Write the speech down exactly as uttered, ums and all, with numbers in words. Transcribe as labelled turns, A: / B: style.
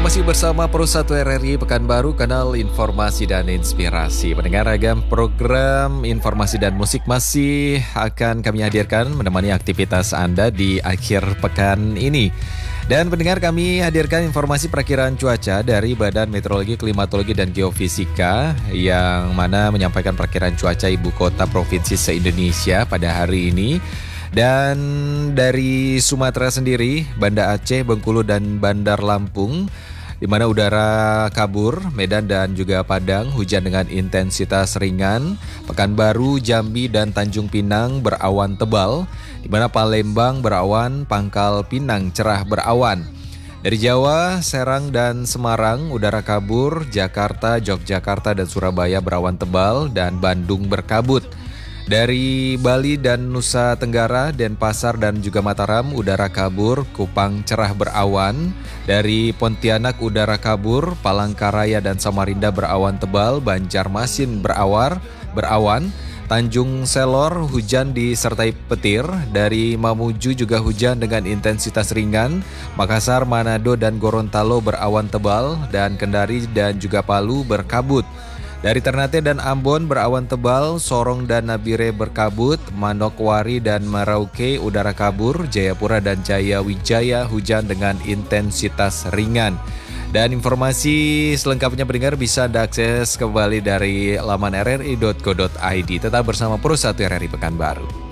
A: masih bersama Pro satu R R I Pekanbaru, kanal informasi dan inspirasi. Mendengar ragam program informasi dan musik masih akan kami hadirkan menemani aktivitas Anda di akhir pekan ini. Dan pendengar, kami hadirkan informasi perakiraan cuaca dari Badan Meteorologi, Klimatologi dan Geofisika yang mana menyampaikan perakiraan cuaca ibu kota provinsi se-Indonesia pada hari ini. Dan dari Sumatera sendiri, Banda Aceh, Bengkulu dan Bandar Lampung, di mana udara kabur, Medan dan juga Padang hujan dengan intensitas ringan. Pekanbaru, Jambi dan Tanjung Pinang berawan tebal, di mana Palembang berawan, Pangkal Pinang cerah berawan. Dari Jawa, Serang dan Semarang udara kabur, Jakarta, Yogyakarta dan Surabaya berawan tebal dan Bandung berkabut. Dari Bali dan Nusa Tenggara, Denpasar dan juga Mataram udara kabur, Kupang cerah berawan. Dari Pontianak udara kabur, Palangkaraya dan Samarinda berawan tebal, Banjarmasin berawar, berawan. Tanjung Selor hujan disertai petir. Dari Mamuju juga hujan dengan intensitas ringan. Makassar, Manado dan Gorontalo berawan tebal dan Kendari dan juga Palu berkabut. Dari Ternate dan Ambon berawan tebal, Sorong dan Nabire berkabut, Manokwari dan Merauke udara kabur, Jayapura dan Jayawijaya hujan dengan intensitas ringan. Dan informasi selengkapnya pendengar bisa Anda akses kembali dari laman r r i dot co dot i d. Tetap bersama Pro satu R R I Pekanbaru.